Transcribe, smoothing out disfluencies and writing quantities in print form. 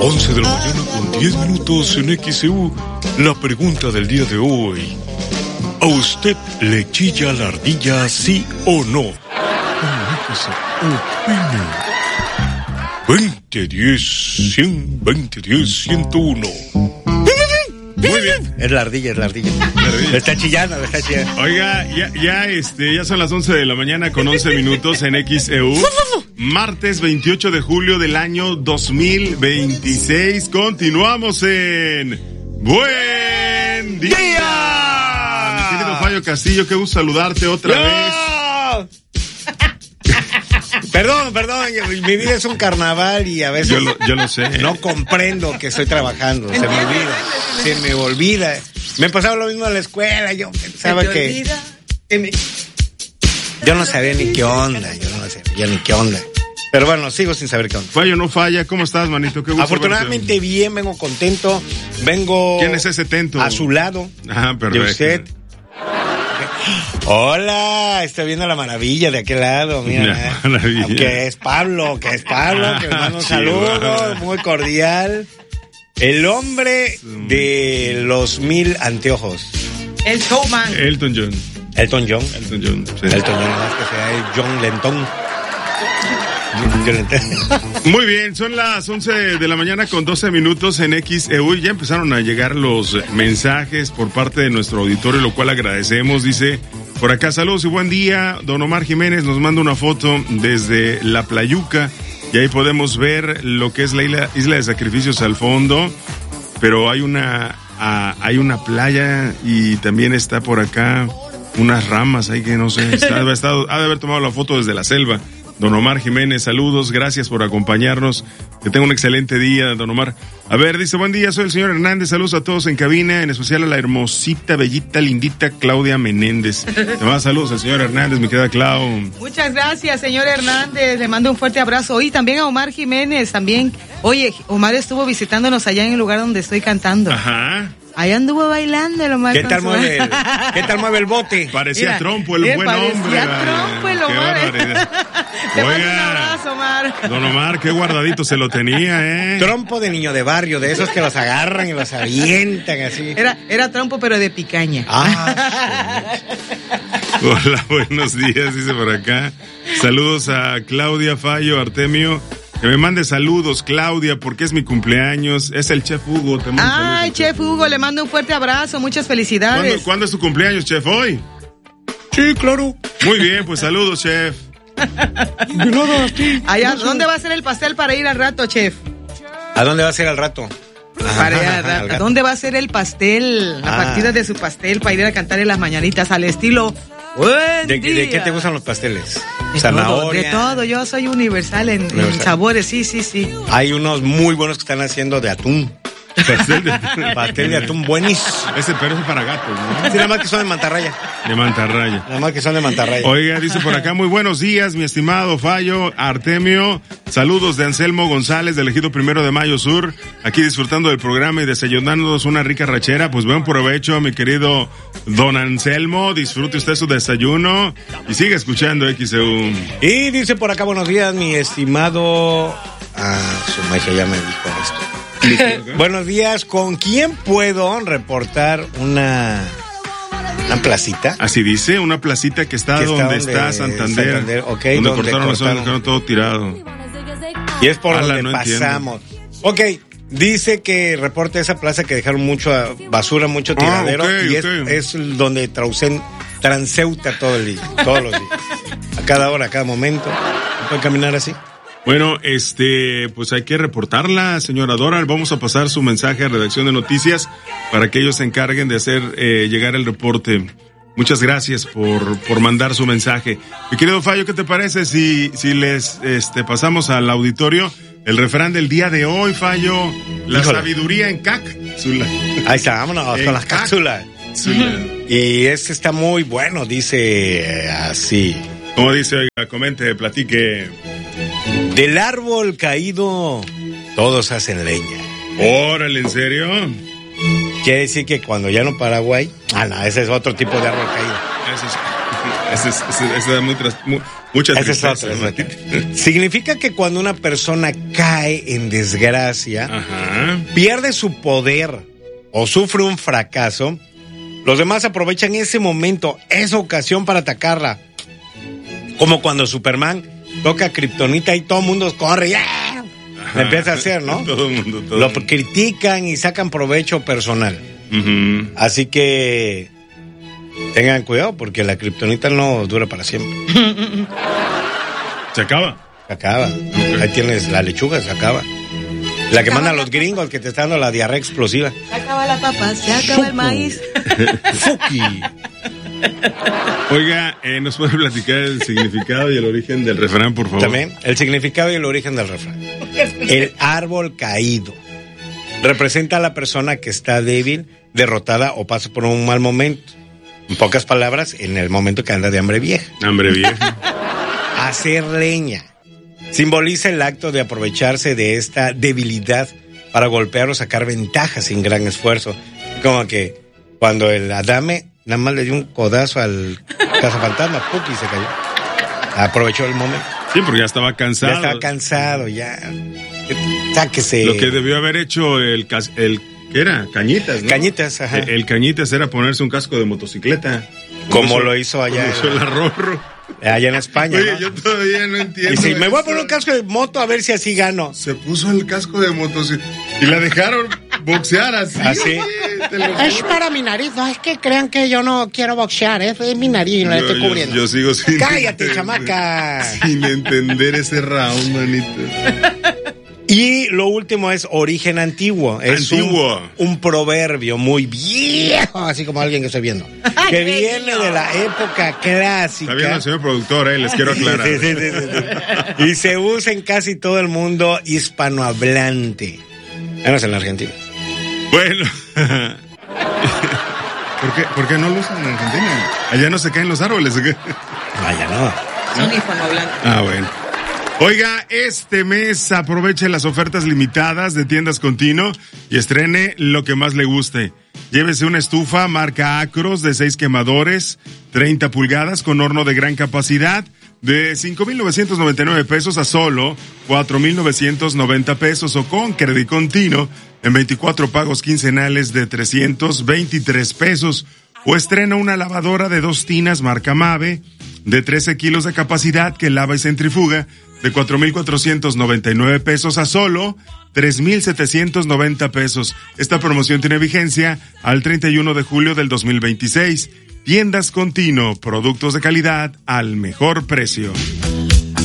11 de la mañana con 10 minutos en XEU. La pregunta del día de hoy: ¿a usted le chilla la ardilla, sí o no? Comuníquese, opine. 2010-100, 2010-101. Muy bien. Es la ardilla. Le está chillando. Oiga, ya son las 11 de la mañana con 11 minutos en XEU. Martes 28 de julio del año 2026. Continuamos en Buen Día. Mi querido Fallo Castillo, qué gusto saludarte otra vez. Perdón, mi vida es un carnaval y a veces yo lo sé. No comprendo que estoy trabajando, se me olvida. Me pasaba lo mismo en la escuela, yo pensaba que yo no sabía ni qué onda, Pero bueno, sigo sin saber qué onda. Fallo no falla, ¿cómo estás, manito? Qué gusto afortunadamente verte. Bien, vengo contento, vengo... ¿Quién es ese tento? A su lado. Ah, perfecto. De usted. Hola, estoy viendo la maravilla de aquel lado, mira. La maravilla. Que es Pablo, que le mando un saludo muy cordial. El hombre de los 1000 anteojos. El showman. Elton John. Sí. Elton John, más que sea el John Lentón. Muy bien, son las 11 de la mañana con 12 minutos en XEU. Ya empezaron a llegar los mensajes por parte de nuestro auditorio, lo cual agradecemos. Dice por acá: saludos y buen día. Don Omar Jiménez nos manda una foto desde La Playuca y ahí podemos ver lo que es la isla de Sacrificios al fondo, pero hay una playa y también está por acá unas ramas ahí que no sé, ha de haber tomado la foto desde la selva. Don Omar Jiménez, saludos, gracias por acompañarnos, que tenga un excelente día, don Omar. A ver, dice: buen día, soy el señor Hernández, saludos a todos en cabina, en especial a la hermosita, bellita, lindita Claudia Menéndez. Te mando saludos al señor Hernández, mi querida Clau. Muchas gracias, señor Hernández, le mando un fuerte abrazo. Y también a Omar Jiménez, también. Oye, Omar estuvo visitándonos allá en el lugar donde estoy cantando. Ajá. Ahí anduvo bailando el Omar. ¿Qué tal mueve el bote? Parecía Trompo, el buen hombre. Parecía Trompo el Omar. Te mando un abrazo, Omar. Don Omar, qué guardadito se lo tenía, Trompo de niño de barrio, de esos que los agarran y los avientan así. Era trompo, pero de picaña. Hola, buenos días, dice por acá. Saludos a Claudia, Fallo, Artemio. Que me mande saludos, Claudia, porque es mi cumpleaños. Es el Chef Hugo. Ay, Chef Hugo, le mando un fuerte abrazo, muchas felicidades. ¿Cuándo es tu cumpleaños, Chef? ¿Hoy? Sí, claro. Muy bien, pues saludos, Chef. Allá, ¿dónde va a ser el pastel para ir al rato, Chef? ¿A dónde va a ser al rato? ¿A dónde va a ser el pastel? La partida de su pastel para ir a cantar en las mañanitas al estilo... ¿De qué te gustan los pasteles? Zanahoria. De todo, yo soy universal en sabores, sí. Hay unos muy buenos que están haciendo de atún. Pastel de atún buenísimo. Ese pero es para gatos, ¿no? Sí, nada más que son de mantarraya. Nada más que son de mantarraya. Oiga, dice por acá: muy buenos días, mi estimado Fallo, Artemio. Saludos de Anselmo González, del Ejido 1 de Mayo Sur. Aquí disfrutando del programa y desayunándonos una rica rachera. Pues buen provecho, mi querido don Anselmo. Disfrute usted su desayuno y sigue escuchando XEU. Y dice por acá: buenos días, mi estimado... su magia ya me dijo esto. Buenos días, ¿con quién puedo reportar una placita? Así dice, una placita que está donde está Santander. Okay, donde cortaron las zonas, dejaron todo tirado. Y es por donde pasamos. Entiendo. Ok, dice que reporte esa plaza que dejaron mucha basura, mucho tiradero. Es donde transeuta todos los días. A cada hora, a cada momento. ¿No puede caminar así? Bueno, pues hay que reportarla, señora Dora. Vamos a pasar su mensaje a Redacción de Noticias para que ellos se encarguen de hacer llegar el reporte. Muchas gracias por mandar su mensaje. Mi querido Fallo, ¿qué te parece si les pasamos al auditorio el refrán del día de hoy, Fallo? La sabiduría en cápsula. Ahí está, vámonos con las cápsulas. Y está muy bueno, dice así. ¿Cómo dice? Oiga, comente, platique. Del árbol caído, todos hacen leña. Órale, ¿en serio? Quiere decir que cuando ya no Paraguay... no, ese es otro tipo de árbol caído. Eso da mucha tristeza. Significa que cuando una persona cae en desgracia, pierde su poder o sufre un fracaso, los demás aprovechan ese momento, esa ocasión para atacarla. Como cuando Superman toca Kryptonita y todo el mundo corre. ¡Yeah! Empieza a hacer, ¿no? Todo el mundo. Lo critican y sacan provecho personal. Así que tengan cuidado porque la Kryptonita no dura para siempre. ¿Se acaba? Se acaba. Okay. Ahí tienes la lechuga, se acaba. La que mandan los gringos, que te está dando la diarrea explosiva. Se acaba la papa, se acaba el maíz. Fuki. Oiga, ¿nos puede platicar el significado y el origen del refrán, por favor? También, el significado y el origen del refrán. El árbol caído representa a la persona que está débil, derrotada o pasa por un mal momento. En pocas palabras, en el momento que anda de hambre vieja. Hambre vieja. Hacer leña simboliza el acto de aprovecharse de esta debilidad para golpear o sacar ventajas sin gran esfuerzo. Como que cuando el Adame nada más le dio un codazo al cazafantasma, ¡puki! Se cayó. Aprovechó el momento. Sí, porque ya estaba cansado. Ya estaba cansado, ya. Sáquese. Lo que debió haber hecho el ¿qué era? Cañitas, ¿no? Cañitas, ajá. El Cañitas era ponerse un casco de motocicleta. Como lo hizo allá. Como hizo el Arrorro. Allá en España. Oye, ¿no? yo todavía no entiendo. Y si me voy a poner un casco de moto a ver si así gano. Se puso el casco de motocicleta y la dejaron boxear así. Así. Es para mi nariz, no es que crean que yo no quiero boxear, es mi nariz, la estoy cubriendo. Yo sigo sin Cállate, chamaca. Sin entender ese round, manito. Y lo último es origen antiguo. Es un proverbio muy viejo, así como alguien que estoy viendo, que viene de la época clásica. Está bien el señor productor, les quiero aclarar. Sí. Y se usa en casi todo el mundo hispanohablante. Menos en la Argentina. Bueno. ¿Por qué no lo usan en Argentina? Allá no se caen los árboles, ¿o qué? Allá no. Son hispanohablantes. Bueno. Oiga, este mes aproveche las ofertas limitadas de Tiendas Contino y estrene lo que más le guste. Llévese una estufa marca Acros de 6 quemadores, 30 pulgadas con horno de gran capacidad de 5,999 pesos a solo 4,990 pesos o con Crédito Contino en 24 pagos quincenales de 323 pesos. O estrena una lavadora de 2 tinas marca Mave de 13 kilos de capacidad que lava y centrifuga de 4,499 pesos a solo 3,790 pesos. Esta promoción tiene vigencia al 31 de julio del 2026. Tiendas Contino, productos de calidad al mejor precio.